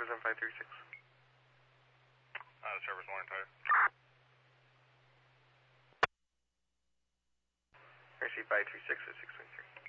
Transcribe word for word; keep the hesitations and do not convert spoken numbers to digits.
represent five three six. Uh, server's one entire. Mercy five three six or six three three.